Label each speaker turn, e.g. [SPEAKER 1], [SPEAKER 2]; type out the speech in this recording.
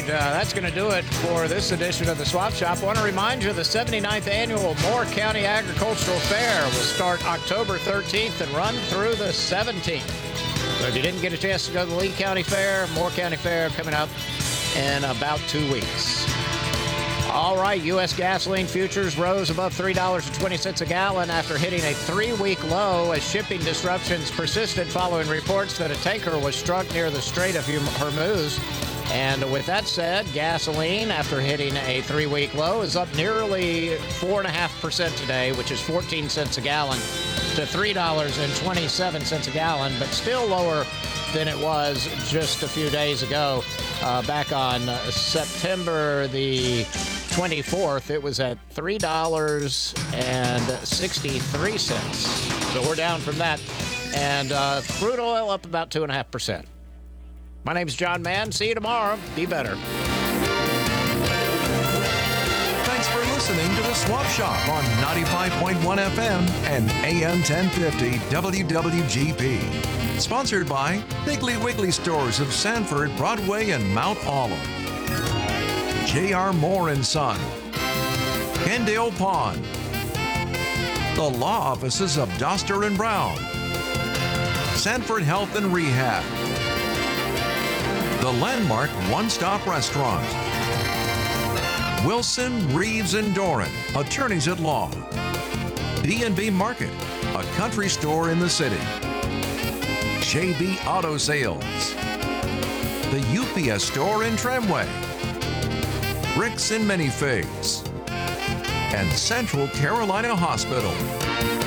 [SPEAKER 1] that's going to do it for this edition of the Swap Shop. I want to remind you the 79th Annual Moore County Agricultural Fair will start October 13th and run through the 17th. So if you didn't get a chance to go to the Lee County Fair, Moore County Fair coming up in about 2 weeks. All right, U.S. gasoline futures rose above $3.20 a gallon after hitting a 3-week low as shipping disruptions persisted following reports that a tanker was struck near the Strait of Hormuz. And with that said, gasoline, after hitting a 3-week low, is up nearly 4.5% today, which is 14 cents a gallon, to $3.27 a gallon, but still lower than it was just a few days ago. Back on September the 24th, it was at $3.63. So we're down from that. And crude oil up about 2.5%. My name's John Mann. See you tomorrow. Be better.
[SPEAKER 2] Thanks for listening to the Swap Shop on 95.1 FM and AM 1050 WWGP. Sponsored by Piggly Wiggly Stores of Sanford, Broadway, and Mount Olive. J.R. Moore & Son. Kendale Pond. The law offices of Doster and Brown. Sanford Health and Rehab. The Landmark One-Stop Restaurant. Wilson, Reeves, and Doran, attorneys at law. D&B Market, a country store in the city. JB Auto Sales. The UPS store in Tramway. Bricks and Minifigs. And Central Carolina Hospital.